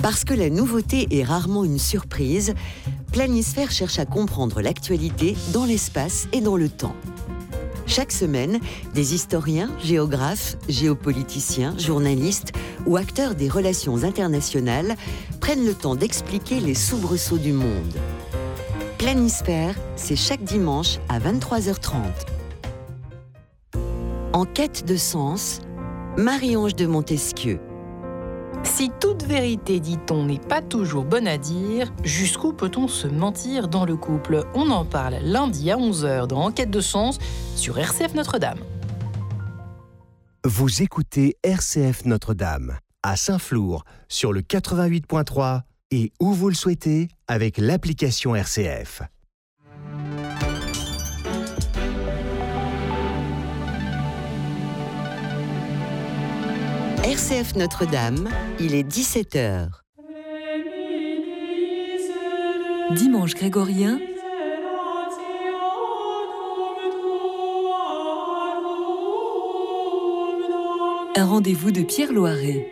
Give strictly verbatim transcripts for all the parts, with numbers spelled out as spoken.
Parce que la nouveauté est rarement une surprise, Planisphère cherche à comprendre l'actualité dans l'espace et dans le temps. Chaque semaine, des historiens, géographes, géopoliticiens, journalistes ou acteurs des relations internationales prennent le temps d'expliquer les soubresauts du monde. Planisphère, c'est chaque dimanche à vingt-trois heures trente. En quête de sens, Marie-Ange de Montesquieu. Si toute vérité, dit-on, n'est pas toujours bonne à dire, jusqu'où peut-on se mentir dans le couple ? On en parle lundi à onze heures dans Enquête de sens sur R C F Notre-Dame. Vous écoutez R C F Notre-Dame à Saint-Flour sur le quatre-vingt-huit point trois et où vous le souhaitez avec l'application R C F. R C F Notre-Dame, il est dix-sept heures. Dimanche grégorien, un rendez-vous de Pierre Loiret.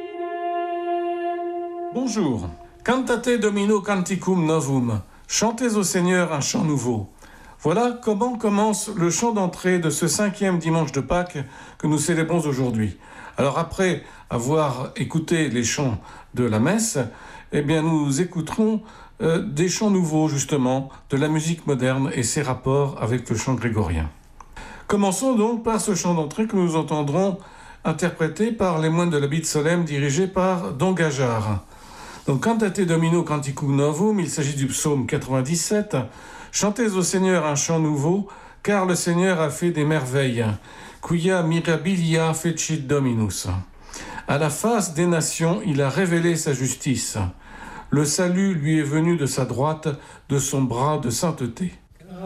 Bonjour. Cantate Domino Canticum Novum. Chantez au Seigneur un chant nouveau. Voilà comment commence le chant d'entrée de ce cinquième dimanche de Pâques que nous célébrons aujourd'hui. Alors après avoir écouté les chants de la messe, eh bien nous écouterons euh, des chants nouveaux justement, de la musique moderne et ses rapports avec le chant grégorien. Commençons donc par ce chant d'entrée que nous entendrons interprété par les moines de la Bite Solem dirigés par Don Gajar. Donc Cantate Domino Canticum Novum, il s'agit du psaume quatre-vingt-dix-sept. Chantez au Seigneur un chant nouveau, car le Seigneur a fait des merveilles. Quia mirabilia fecit Dominus. À la face des nations, il a révélé sa justice. Le salut lui est venu de sa droite, de son bras de sainteté.